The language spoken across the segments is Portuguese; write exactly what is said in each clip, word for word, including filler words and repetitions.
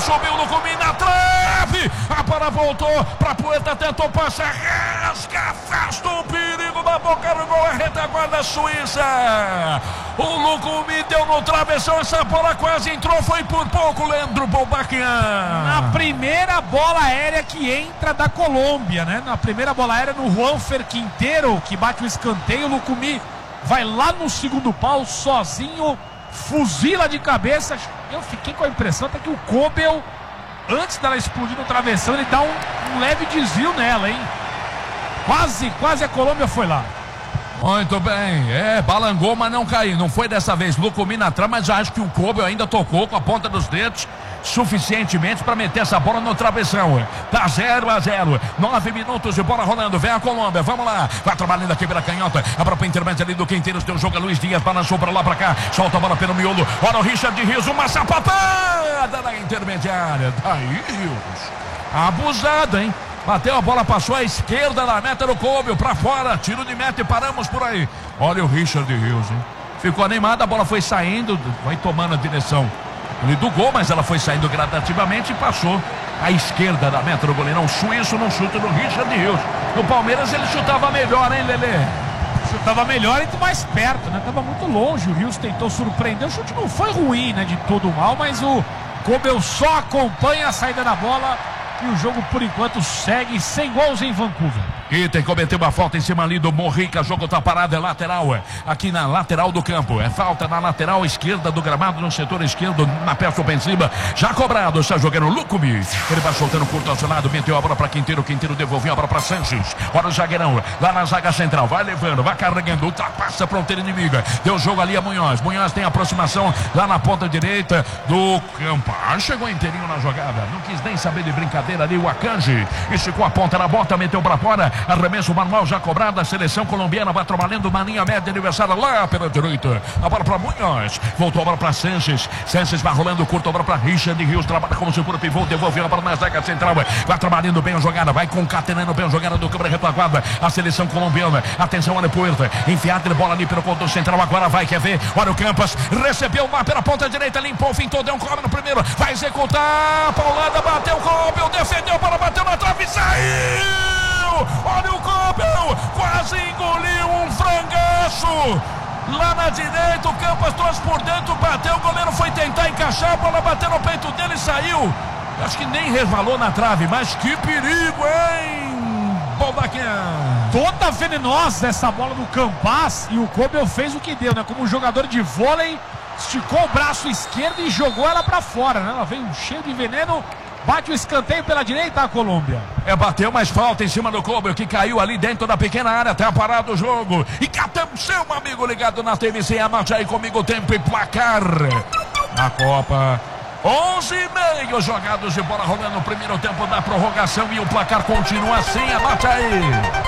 subiu no Lucumí na trave, a bola voltou pra Poeta, tentou passar, rasga, afasta o perigo da boca do gol, a retaguarda suíça. O Lucumí deu no travessão, essa bola quase entrou, foi por pouco, Leandro Bolbaquian. Na primeira bola aérea que entra da Colômbia, né? Na primeira bola aérea no Juanfer Quintero, que bate o escanteio, o Lucumí vai lá no segundo pau, sozinho, fuzila de cabeça. Eu fiquei com a impressão até que o Kobel, antes dela explodir no travessão, ele dá um, um leve desvio nela, hein? Quase, quase a Colômbia foi lá. Muito bem, é, balangou, mas não caiu, não foi dessa vez. Lucumí na trama, mas acho que o Kobel ainda tocou com a ponta dos dedos suficientemente para meter essa bola no travessão. Tá zero a zero, nove minutos de bola rolando, vem a Colômbia, vamos lá, vai trabalhando aqui pela canhota, a própria intermédia ali do Quinteiros, deu jogo a Luiz Dias, balançou para lá para cá, solta a bola pelo miolo, olha o Richard Rios, uma sapatada na intermediária, daí Rios, abusado, hein? Bateu a bola, passou à esquerda da meta do Kobel, pra fora, tiro de meta e paramos por aí. Olha o Richard Rios, hein? Ficou animado, a bola foi saindo, vai tomando a direção ali do gol, mas ela foi saindo gradativamente e passou à esquerda da meta do goleirão suíço no chute do Richard Rios. No Palmeiras ele chutava melhor, hein, Lelê? Chutava melhor e mais perto, né? Tava muito longe, o Rios tentou surpreender, o chute não foi ruim, né, de todo mal, mas o Kobel só acompanha a saída da bola. E o jogo, por enquanto, segue sem gols em Vancouver. E tem que cometer uma falta em cima ali do Morrica. O jogo tá parado, é lateral. É aqui na lateral do campo. É falta na lateral esquerda do gramado, no setor esquerdo, na peça ofensiva. Já cobrado, está jogando o Lucumí. Ele vai soltando curto ao seu lado, meteu a bola para Quintero. Quintero devolveu a bola para Sanches. Olha o zagueirão, lá na zaga central. Vai levando, vai carregando, ultrapassa a fronteira inimiga. Deu jogo ali a Munhoz. Munhoz tem aproximação lá na ponta direita do campo. Ah, chegou inteirinho na jogada. Não quis nem saber de brincadeira ali o Akanji, esticou a ponta na bota, meteu para fora, arremesso manual já cobrado, a seleção colombiana vai trabalhando uma linha média adversária lá pela direita, a bola para Munhoz, voltou a bola para Sanches, Sanches vai rolando curto, a bola para Richard Rios, trabalha como seguro pivô, devolveu a bola na zaga central, vai trabalhando bem a jogada, vai concatenando bem a jogada do câmara retaguarda, a seleção colombiana, atenção, olha o Puerta, enfiada de bola ali pelo ponto central, agora vai, quer ver, olha o Campas, recebeu lá pela ponta direita, limpou, fintou, deu um come no primeiro, vai executar, paulada, bateu, Kobel, defendeu, para bateu na trave e saiu! Olha o Kobel, quase engoliu um frangaço! Lá na direita, o Campas trouxe por dentro, bateu, o goleiro foi tentar encaixar, a bola bateu no peito dele e saiu. Acho que nem resvalou na trave, mas que perigo, hein? Bolbaquian. Toda venenosa essa bola do Campas e o Kobel fez o que deu, né? Como jogador de vôlei, esticou o braço esquerdo e jogou ela pra fora, né? Ela veio cheia de veneno. Bate o escanteio pela direita a Colômbia. É, bateu, mas falta em cima do Kobel, que caiu ali dentro da pequena área, até parado o jogo. E atenção, amigo ligado na T V C, anote aí comigo o tempo e placar. Na Copa, onze e meio jogados de bola rolando no primeiro tempo da prorrogação e o placar continua assim, anote aí.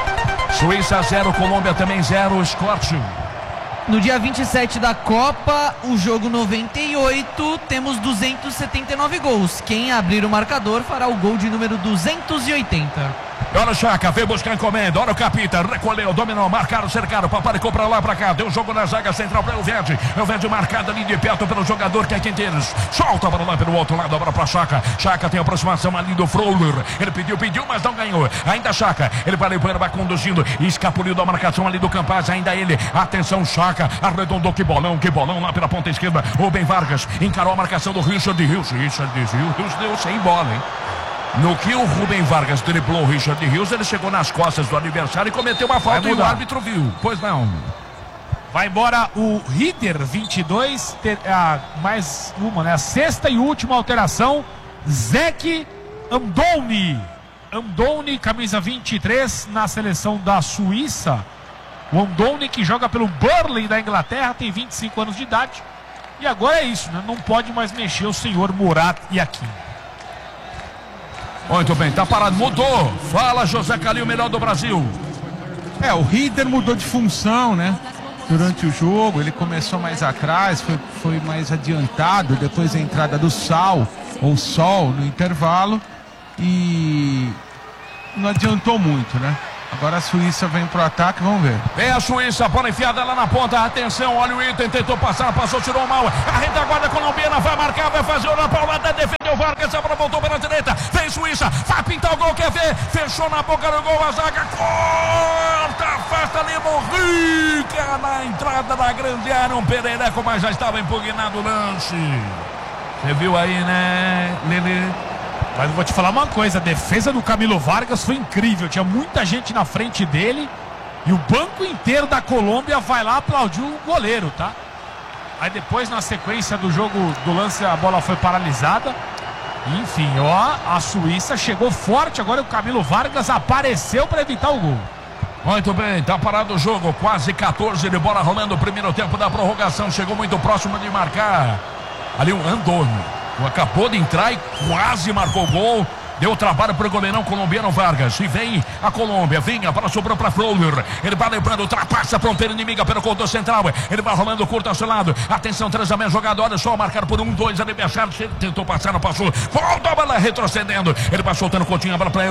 Suíça zero, Colômbia também zero, Scott. No dia vinte e sete da Copa, o jogo noventa e oito, temos duzentos e setenta e nove gols. Quem abrir o marcador fará o gol de número duzentos e oitenta. Olha o Chaka, veio buscar encomenda, olha o Capita, recolheu, dominou, marcaram, cercaram, paparicou pra lá, pra cá, deu jogo na zaga central pra Elvede, Elvede marcado ali de perto pelo jogador que é Quinteiros, solta para lá pelo outro lado, agora pra Chaka, Chaka tem aproximação ali do Froller, ele pediu, pediu, mas não ganhou, ainda Chaka, ele vai levando, vai conduzindo, escapuliu da marcação ali do Campas, ainda ele, atenção Chaka, arredondou, que bolão, que bolão lá pela ponta esquerda, Rubem Vargas, encarou a marcação do Richard Rios, Richard Rios deu sem bola, hein? No que o Rubem Vargas driblou o Richard Rios, ele chegou nas costas do adversário e cometeu uma falta e o árbitro viu. Pois não. Vai embora o Rieder, vinte e dois, ter, ah, mais uma, né? A sexta e última alteração, Zeki Amdouni. Amdouni, camisa vinte e três, na seleção da Suíça. O Amdouni, que joga pelo Burnley da Inglaterra, tem vinte e cinco anos de idade. E agora é isso, né? Não pode mais mexer o senhor Murat Yakin. Muito bem, tá parado, mudou. Fala, José Calil, melhor do Brasil. É, o Rieder mudou de função, né? Durante o jogo, ele começou mais atrás, foi, foi mais adiantado, depois a entrada do Sal, ou Sol, no intervalo, e não adiantou muito, né? Agora a Suíça vem pro ataque, vamos ver. Vem a Suíça, bola enfiada lá na ponta, atenção, olha o item, tentou passar, passou, tirou mal, a retaguarda colombiana vai marcar, vai fazer uma paulada, defendeu, vai Vargas, a bola voltou pela direita, vem Suíça, vai pintar o gol, quer ver? Fechou na boca do gol, a zaga corta, afasta ali, Morrica na entrada da grande área, um perereco, mas já estava impugnado o lance. Você viu aí, né, Lelê? Mas eu vou te falar uma coisa, a defesa do Camilo Vargas foi incrível, tinha muita gente na frente dele e o banco inteiro da Colômbia vai lá aplaudir o goleiro, tá? Aí depois, na sequência do jogo, do lance, a bola foi paralisada. Enfim, ó, a Suíça chegou forte, agora o Camilo Vargas apareceu para evitar o gol. Muito bem, tá parado o jogo, quase quatorze de bola rolando, o primeiro tempo da prorrogação, chegou muito próximo de marcar. Ali o Andoni acabou de entrar e quase marcou o gol. Deu trabalho para o goleirão colombiano Vargas. E vem a Colômbia, vem, a bola sobrou para Fowler. Ele vai lembrando, ultrapassa a fronteira inimiga pelo corredor central. Ele vai rolando curto ao seu lado. Atenção, três a meia jogada. Olha só, marcado por um, dois adversários. Ele tentou passar, não passou. Volta a bola retrocedendo. Ele vai soltando o Coutinho, a bola para